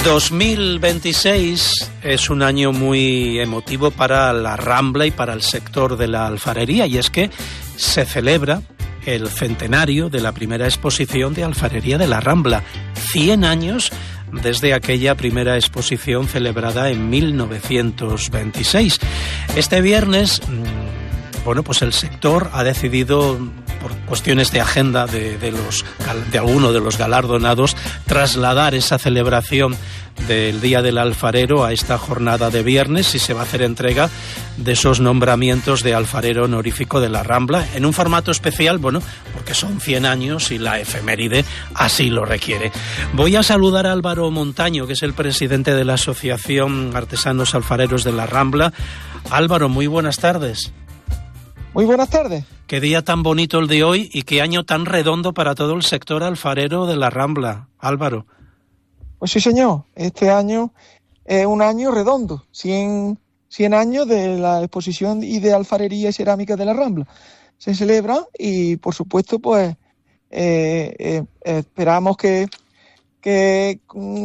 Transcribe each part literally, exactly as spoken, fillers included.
dos mil veintiséis es un año muy emotivo para la Rambla y para el sector de la alfarería, y es que se celebra el centenario de la primera exposición de alfarería de la Rambla, cien años desde aquella primera exposición celebrada en mil novecientos veintiséis. Este viernes, bueno, pues el sector ha decidido, por cuestiones de agenda de, de, los, de alguno de los galardonados, trasladar esa celebración del Día del Alfarero a esta jornada de viernes, y se va a hacer entrega de esos nombramientos de alfarero honorífico de la Rambla en un formato especial, bueno, porque son cien años y la efeméride así lo requiere. Voy a saludar a Álvaro Montaño, que es el presidente de la Asociación Artesanos Alfareros de la Rambla. Álvaro, muy buenas tardes. Muy buenas tardes. Qué día tan bonito el de hoy y qué año tan redondo para todo el sector alfarero de la Rambla, Álvaro. Pues sí, señor. Este año es un año redondo. cien, cien años de la exposición y de alfarería y cerámica de la Rambla. Se celebra y, por supuesto, pues eh, eh, esperamos que, que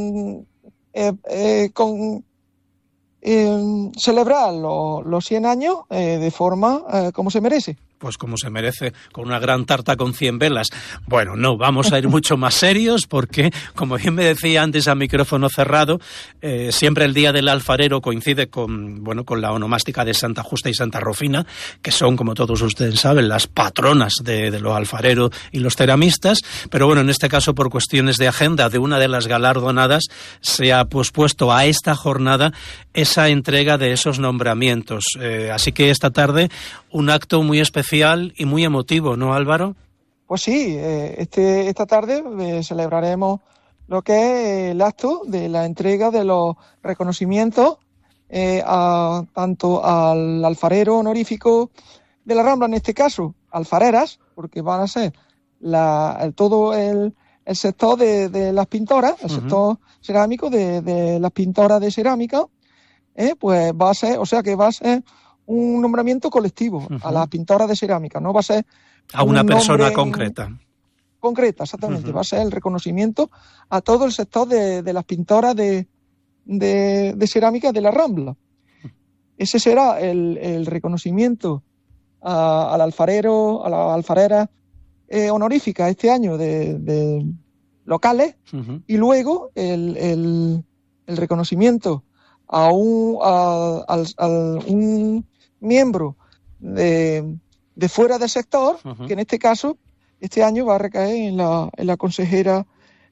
eh, eh, con eh, celebrar los, los cien años eh, de forma eh, como se merece. Pues como se merece, con una gran tarta con cien velas. Bueno, no, vamos a ir mucho más serios porque, como bien me decía antes a micrófono cerrado, eh, siempre el Día del Alfarero coincide con, bueno, con la onomástica de Santa Justa y Santa Rufina, que son, como todos ustedes saben, las patronas de, de los alfareros y los ceramistas, pero bueno, en este caso, por cuestiones de agenda de una de las galardonadas, se ha pospuesto a esta jornada esa entrega de esos nombramientos. Eh, así que esta tarde, un acto muy especial y muy emotivo, ¿no, Álvaro? Pues sí, eh, este, esta tarde eh, celebraremos lo que es el acto de la entrega de los reconocimientos eh, a, tanto al alfarero honorífico de la Rambla, en este caso, alfareras, porque van a ser la, el, todo el, el sector de, de las pintoras, el uh-huh. sector cerámico de, de las pintoras de cerámica, eh, pues va a ser, o sea que va a ser un nombramiento colectivo uh-huh. a las pintoras de cerámica, no va a ser a una persona concreta. Concreta, exactamente. Uh-huh. Va a ser el reconocimiento a todo el sector de, de las pintoras de, de, de cerámica de la Rambla. Ese será el, el reconocimiento a, al alfarero, a las alfareras eh, honoríficas este año de, de locales uh-huh. y luego el, el, el reconocimiento a un, a, a, a un miembro de, de fuera del sector, uh-huh. que en este caso, este año va a recaer en la, en la consejera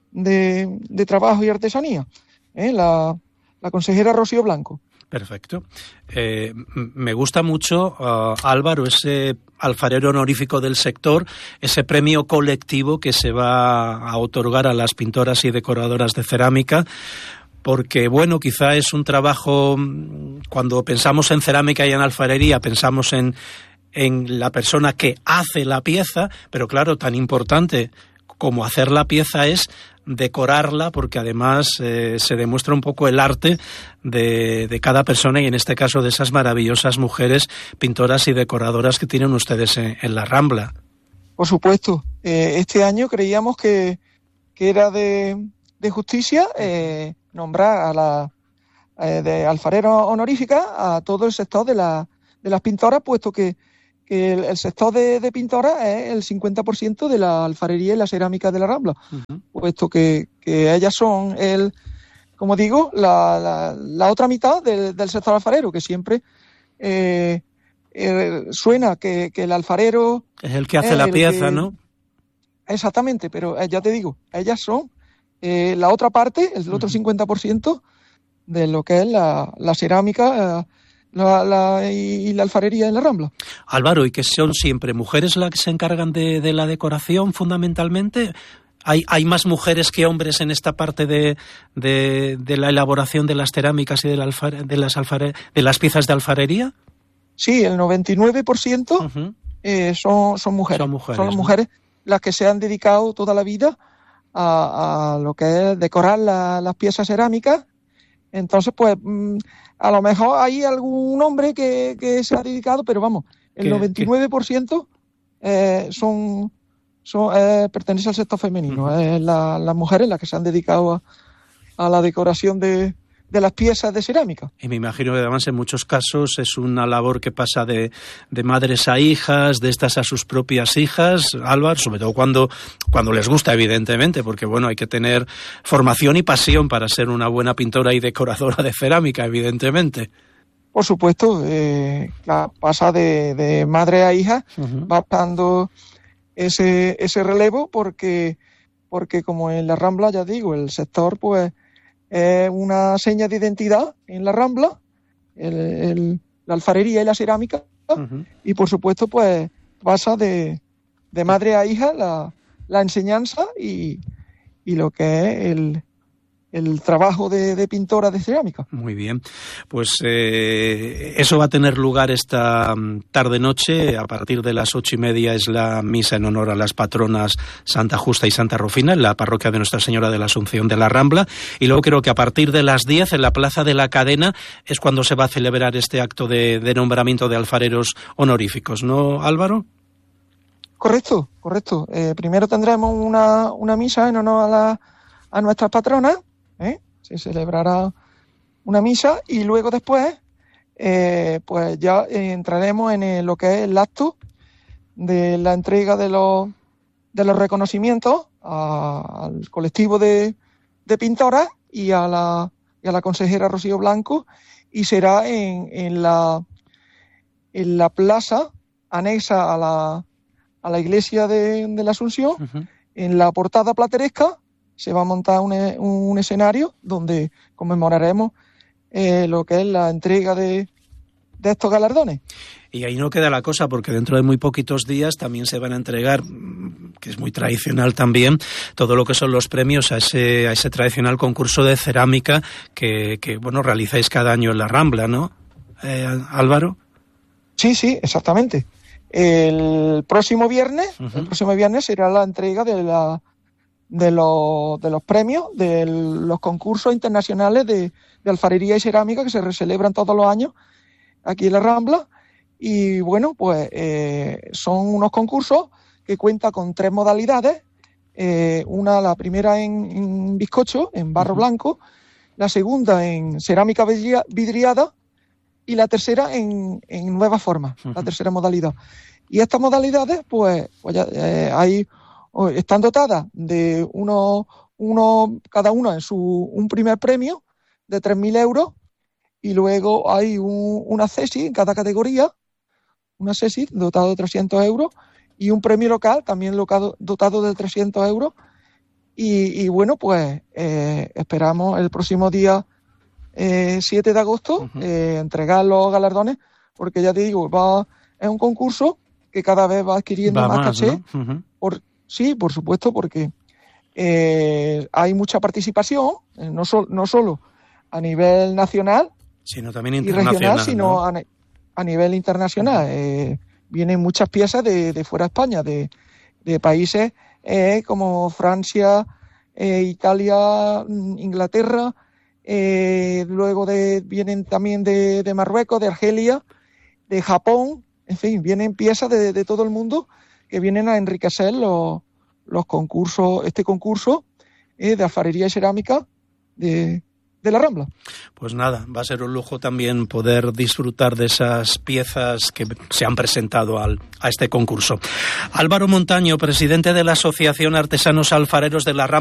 de, de Trabajo y Artesanía, ¿eh? la, la consejera Rocío Blanco. Perfecto. Eh, me gusta mucho, uh, Álvaro, ese alfarero honorífico del sector, ese premio colectivo que se va a otorgar a las pintoras y decoradoras de cerámica, porque, bueno, quizá es un trabajo, cuando pensamos en cerámica y en alfarería, pensamos en, en la persona que hace la pieza, pero claro, tan importante como hacer la pieza es decorarla, porque además eh, se demuestra un poco el arte de, de cada persona, y en este caso de esas maravillosas mujeres pintoras y decoradoras que tienen ustedes en, en la Rambla. Por supuesto. Eh, este año creíamos que, que era de, de justicia eh, nombrar a la eh, de alfarera honorífica a todo el sector de, la, de las pintoras, puesto que, que el, el sector de, de pintoras es el cincuenta por ciento de la alfarería y la cerámica de la Rambla, uh-huh. puesto que, que ellas son, el, como digo, la, la, la otra mitad del, del sector alfarero, que siempre eh, eh, suena que, que el alfarero... Es el que hace la pieza, que, ¿no? Exactamente, pero eh, ya te digo, ellas son Eh, la otra parte, el otro cincuenta por ciento de lo que es la, la cerámica eh, la, la, y la alfarería en la Rambla. Álvaro, ¿y que son siempre mujeres las que se encargan de, de la decoración fundamentalmente? ¿Hay, ¿Hay más mujeres que hombres en esta parte de, de, de la elaboración de las cerámicas y de, la alfare, de, las alfare, de las piezas de alfarería? Sí, el noventa y nueve por ciento uh-huh. eh, son, son mujeres. Son mujeres, son las ¿no? mujeres las que se han dedicado toda la vida A, a lo que es decorar la, las piezas cerámicas. Entonces, pues, a lo mejor hay algún hombre que, que se ha dedicado, pero vamos, el ¿Qué, noventa y nueve por ciento eh, son, son eh, pertenece al sector femenino. Uh-huh. eh, la, las mujeres las que se han dedicado a, a la decoración de, de las piezas de cerámica. Y me imagino que además en muchos casos es una labor que pasa de, de madres a hijas, de estas a sus propias hijas, Álvaro, sobre todo cuando, cuando les gusta, evidentemente, porque bueno, hay que tener formación y pasión para ser una buena pintora y decoradora de cerámica, evidentemente. Por supuesto, eh, pasa de, de madre a hija, uh-huh. va dando ese, ese relevo porque, porque como en la Rambla, ya digo, el sector pues es una seña de identidad en la Rambla, el, el, la alfarería y la cerámica, uh-huh. y por supuesto pues pasa de, de madre a hija la, la enseñanza y, y lo que es el, el trabajo de, de pintora de cerámica. Muy bien, pues eh, eso va a tener lugar esta tarde-noche. A partir de las ocho y media es la misa en honor a las patronas Santa Justa y Santa Rufina en la parroquia de Nuestra Señora de la Asunción de la Rambla, y luego creo que a partir de las diez en la Plaza de la Cadena es cuando se va a celebrar este acto de, de nombramiento de alfareros honoríficos, ¿no, Álvaro? Correcto, correcto. Eh, primero tendremos una, una misa en honor a, la, a nuestras patronas. ¿Eh? Se celebrará una misa y luego después eh, pues ya entraremos en el, lo que es el acto de la entrega de los de los reconocimientos a, al colectivo de, de pintoras y a la y a la consejera Rocío Blanco, y será en, en la en la plaza anexa a la a la iglesia de, de la Asunción, uh-huh. en la portada plateresca. Se va a montar un, un escenario donde conmemoraremos eh, lo que es la entrega de, de estos galardones. Y ahí no queda la cosa, porque dentro de muy poquitos días también se van a entregar, que es muy tradicional también, todo lo que son los premios a ese, a ese tradicional concurso de cerámica que, que bueno, realizáis cada año en la Rambla, ¿no, eh, Álvaro? Sí, sí, exactamente. El próximo viernes, uh-huh. el próximo viernes será la entrega de la de los de los premios de los concursos internacionales de, de alfarería y cerámica que se celebran todos los años aquí en la Rambla. Y bueno, pues eh, son unos concursos que cuentan con tres modalidades. Eh, una, la primera en, en bizcocho, en barro uh-huh. blanco, la segunda en cerámica vidriada y la tercera en, en nueva forma, uh-huh. la tercera modalidad. Y estas modalidades, pues, pues ya, eh, hay están dotadas de uno, uno cada una en su un primer premio de tres mil euros, y luego hay un, una CESI en cada categoría, una CESI dotado de trescientos euros, y un premio local también locado, dotado de trescientos euros. Y, y bueno, pues eh, esperamos el próximo día eh, siete de agosto uh-huh. eh, entregar los galardones, porque ya te digo, va, es un concurso que cada vez va adquiriendo va más, más caché, ¿no? uh-huh. por Sí, por supuesto, porque eh, hay mucha participación, eh, no, so, no solo a nivel nacional, sino también internacional, y regional, sino ¿no? a, a nivel internacional. Uh-huh. Eh, vienen muchas piezas de, de fuera de España, de, de países eh, como Francia, eh, Italia, Inglaterra, eh, luego de, vienen también de, de Marruecos, de Argelia, de Japón, en fin, vienen piezas de, de todo el mundo que vienen a enriquecer los, los concursos, este concurso eh, de alfarería y cerámica de, de la Rambla. Pues nada, va a ser un lujo también poder disfrutar de esas piezas que se han presentado al, a este concurso. Álvaro Montaño, presidente de la Asociación Artesanos Alfareros de la Rambla.